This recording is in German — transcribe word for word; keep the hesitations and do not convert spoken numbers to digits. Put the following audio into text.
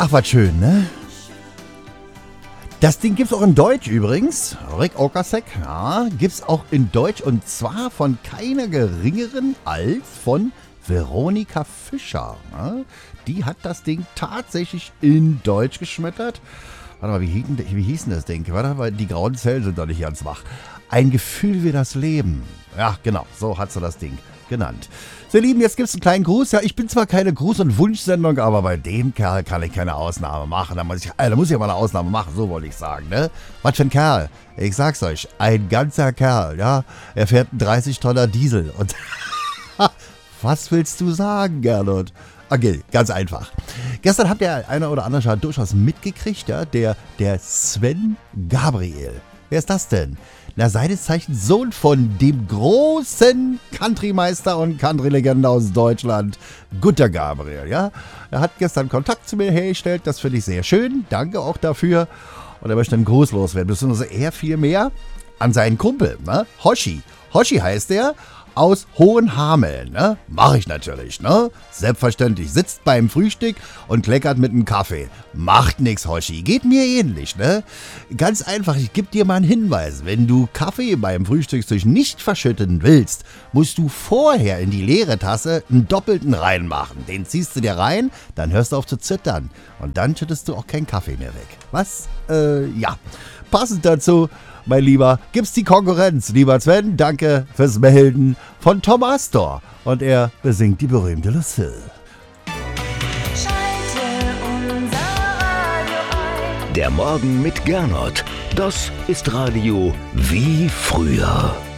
Ach, was schön, ne? Das Ding gibt's auch in Deutsch übrigens. Rick Ocasek, ja, gibt's auch in Deutsch und zwar von keiner geringeren als von Veronika Fischer. Ne? Die hat das Ding tatsächlich in Deutsch geschmettert. Warte mal, wie hieß, wie hieß denn das Ding? Warte mal, die grauen Zellen sind doch nicht ganz wach. Ein Gefühl wie das Leben. Ja, genau, so hat sie das Ding genannt. So, ihr Lieben, jetzt gibt es einen kleinen Gruß. Ja, ich bin zwar keine Gruß- und Wunschsendung, aber bei dem Kerl kann ich keine Ausnahme machen. Da muss ich, äh, da muss ich mal eine Ausnahme machen, so wollte ich sagen, ne? Was für ein Kerl. Ich sag's euch, ein ganzer Kerl, ja. Er fährt einen dreißig Tonner Diesel. Und was willst du sagen, Gernot? Okay, ganz einfach. Gestern habt ihr einer oder andere schon durchaus mitgekriegt, ja? Der, der Sven Gabriel. Wer ist das denn? Na, seines Zeichens Sohn von dem großen Countrymeister und Country-Legende aus Deutschland, Gunter Gabriel, ja. Er hat gestern Kontakt zu mir hergestellt, das finde ich sehr schön, danke auch dafür. Und er möchte einen Gruß loswerden, beziehungsweise eher viel mehr an seinen Kumpel, ne? Hoshi. Hoshi heißt er, aus Hohenhameln, ne? Mach ich natürlich, ne? Selbstverständlich. Sitzt beim Frühstück und kleckert mit einem Kaffee. Macht nix, Hoshi. Geht mir ähnlich, ne? Ganz einfach, ich gebe dir mal einen Hinweis. Wenn du Kaffee beim Frühstückstisch nicht verschütten willst, musst du vorher in die leere Tasse einen doppelten reinmachen. Den ziehst du dir rein, dann hörst du auf zu zittern. Und dann schüttest du auch keinen Kaffee mehr weg. Was? Äh, ja. Passend dazu, mein Lieber, gibt's die Konkurrenz. Lieber Sven, danke fürs Melden von Tom Astor. Und er besingt die berühmte Lucille. Schalte unser Radio ein. Der Morgen mit Gernot. Das ist Radio wie früher.